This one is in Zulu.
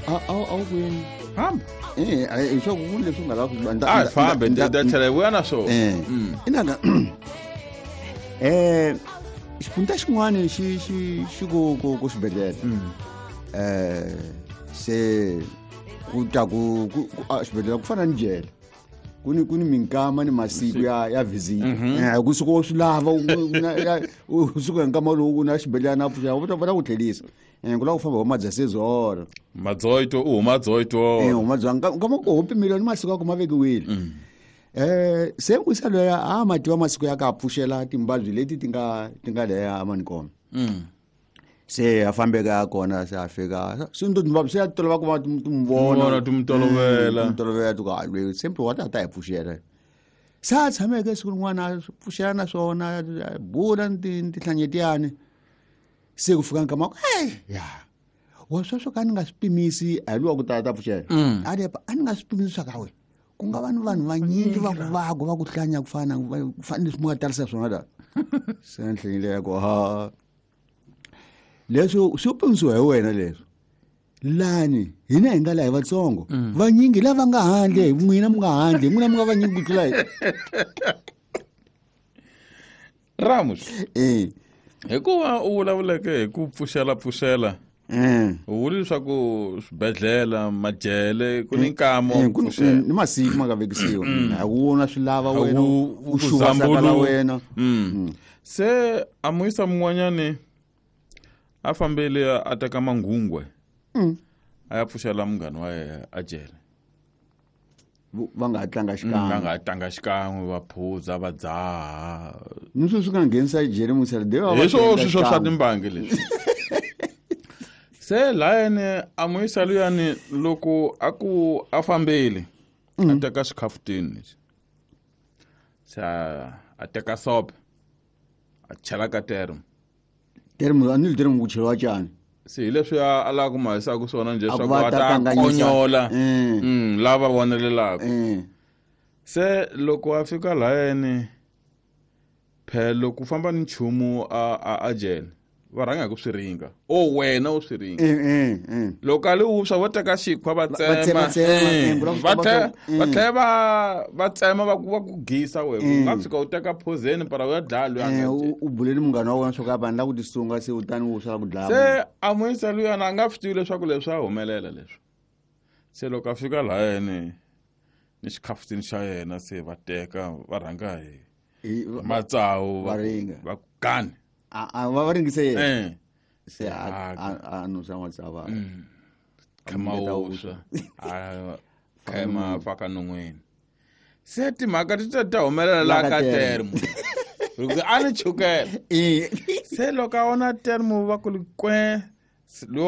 awukwini hamba isho kunle sungala fambe ndathele wena so inanga xipunta xin'wana xi ku swibedhlele se ku ta ku xibedhlele ku fana ni jele kuni minkama ni masiku ya visit kusuka swi lava usuka nkama lowu na xibedhlele na pfuxa va ta ku tlhelisa ku la ku famba homa dza sezora madzoito nkama ku hopi milioni masiku ako ma vekiwile se ku sa loya mativa masiku ya ka pfuxela timbabyi leti ti nga leya amanikoma se afambeka kona se afika sinto timbabyi se ya tolova ku va tumvona tumtolovela tu ka lwe sempre wa ta hi pfuxela sa tshameke siku rin'wana pfuxela na swona bula ni tihlanyetiyani se ku fika nkama ya wa sweswo ka ni nga swi pimisi a hi luwa ku ta pfuxela a ni nga swi pimisi swa ka we ku nga va ni vanhu vanyingi va ku hlanya ku fana leswi mu nga tarisa swona la se ni hlenyile ku leswo swi pimisiwa hi wena leswo lani hina hi nga la hi vatsongo vanyingi lava nga handle n'wina mu nga handle n'wina mu nga vanyingi ku tlula Ramos hikuva u vulavuleke hi ku pfuxela u vuli leswaku swibedhlela majele ku ni nkama ni masiku ma nga vekisiwa a ku na swi lava wena u xuvasakala wena se a muyisa mun'wanyani a fambile a teka mangungwe a ya pfuxela munghana wa yena a jele va nga tlanga xikan'we va phuza va dzaha ni swi nga nghenisa jele hiswo swa timbangi leswi se layeni a muyisa luyani loko a fambile a teka xikhafutini lexi se a teka sope a chela ka termo anile termo ku cheriwa cyani se hi leswi a lava ku ma hisaka swona njhe swa ku va ta konyola lava vonelelaka se loko a fika layeni phelo ku famba ni nchumu a jele va rhanga hi ku swi ringa wena u swi ringa loko a li wuswa vo teka xikhwa va tsema va tlhela va tsema va ku gisa we nga tshuka u teka phozeni para u ya dlaya luya u buleli munghana wa wena swo ka vanhu la ku tisunga se u tani wuswa ku dlaya se a muyisa luyana a nga swi tivi leswaku leswi a humelela leswi se loko a fika layeni ni xikhafutini xa yena se va teka va rhanga hi matsawu va ku gani va ringise yena se a nusa matsava khama wuswa khema faka non'wini se timhaka ti ta humelela la ka termo a ni chukela se loko a vona termo va ku kwe